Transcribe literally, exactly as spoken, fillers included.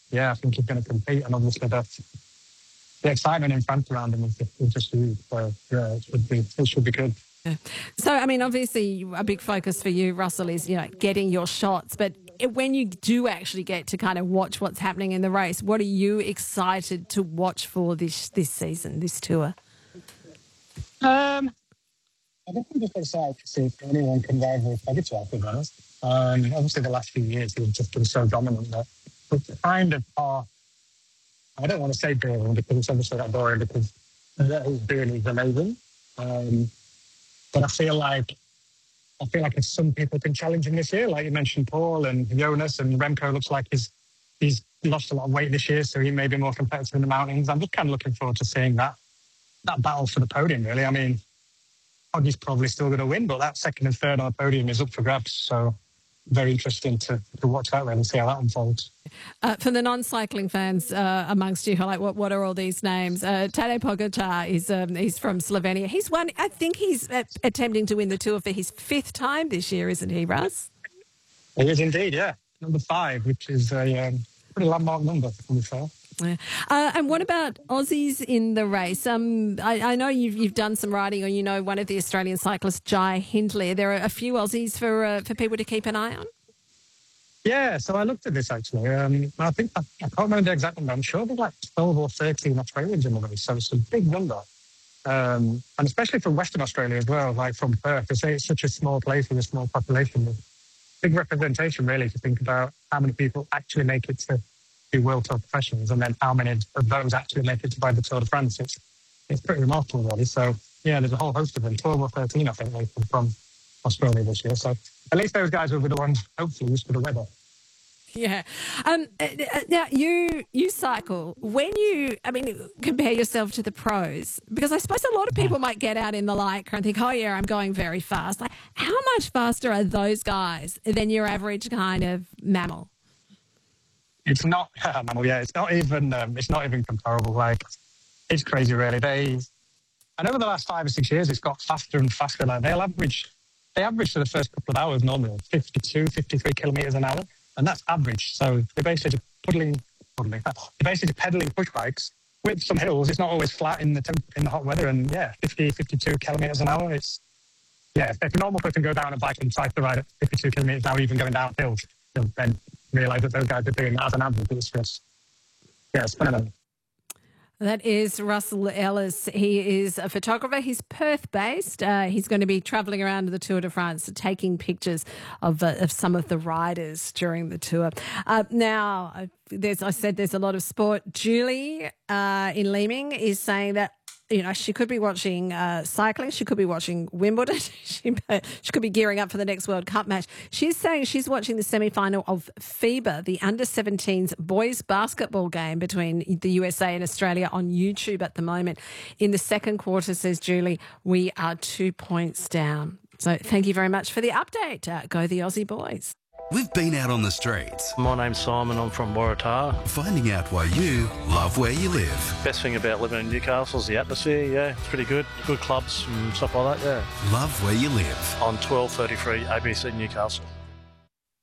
yeah, I think he's going to compete. And obviously the, the excitement in France around him is just, is just huge. So, yeah, it should be, it should be good. Yeah. So, I mean, obviously a big focus for you, Russell, is, you know, getting your shots. But when you do actually get to kind of watch what's happening in the race, what are you excited to watch for this this season, this tour? Um, I think I'm just excited to see if anyone can rival Pogacar, to be honest. Um, obviously, the last few years he's just been so dominant that it's kind of uh, I don't want to say boring because it's obviously not boring because what he's doing is amazing. Um, but I feel like I feel like if some people can challenge him this year, like you mentioned, Paul and Jonas and Remco looks like he's he's lost a lot of weight this year, so he may be more competitive in the mountains. I'm just kind of looking forward to seeing that that battle for the podium. Really, I mean, Poggy's probably still going to win, but that second and third on the podium is up for grabs. So very interesting to, to watch that really and see how that unfolds. Uh, for the non-cycling fans uh, amongst you, like what what are all these names? Uh, Tadej Pogacar is um, he's from Slovenia. He's won. I think he's uh, attempting to win the Tour for his fifth time this year, isn't he, Russ? He is indeed, yeah. Number five, which is a um, pretty landmark number, to be fair. Yeah. Uh, and what about Aussies in the race? Um, I, I know you've you've done some riding, or you know one of the Australian cyclists, Jai Hindley. There are a few Aussies for uh, for people to keep an eye on. Yeah, so I looked at this actually. Um, I think I, I can't remember the exact number. I'm sure there's like twelve or thirteen Australians in the race, so it's a big number. Um, and especially from Western Australia as well, like from Perth. They say it's such a small place with a small population. There's big representation really to think about how many people actually make it to be World Tour professionals, and then how many of those actually make it to buy the Tour de France. It's it's pretty remarkable, really. So, yeah, there's a whole host of them, twelve or thirteen, I think, they come from Australia this year. So, at least those guys will be the ones, hopefully, used to the weather. Yeah. Um, now, you you cycle. When you, I mean, compare yourself to the pros, because I suppose a lot of people might get out in the Lycra and think, oh, yeah, I'm going very fast. Like, how much faster are those guys than your average kind of mammal? It's not, uh, yeah, it's not even, um, it's not even comparable. Like, it's crazy, really. They, and over the last five or six years, it's got faster and faster. Like, they'll average, they average for the first couple of hours normally fifty-two, fifty-three kilometres an hour, and that's average. So they're basically pedaling, pedaling, they're basically pedaling push bikes with some hills. It's not always flat in the temp, in the hot weather, and yeah, fifty, fifty-two kilometres an hour. It's yeah, if a normal person go down a bike and try to ride at fifty-two kilometres an hour, even going downhill, they'll then realise that those guys are doing that as an average. It's just, yeah, it's phenomenal. That is Russell Ellis. He is a photographer. He's Perth-based. Uh, he's going to be travelling around the Tour de France, taking pictures of, uh, of some of the riders during the tour. Uh, now, there's, I said there's a lot of sport. Julie uh, in Leeming is saying that, you know, she could be watching uh, cycling. She could be watching Wimbledon. she, she could be gearing up for the next World Cup match. She's saying she's watching the semi-final of FIBA, the under seventeens boys basketball game between the U S A and Australia on YouTube at the moment. In the second quarter, says Julie, we are two points down. So thank you very much for the update. Uh, go the Aussie boys. We've been out on the streets. My name's Simon, I'm from Waratah. Finding out why you love where you live. Best thing about living in Newcastle is the atmosphere, yeah, it's pretty good. Good clubs and stuff like that, yeah. Love where you live. On twelve thirty-three A B C Newcastle.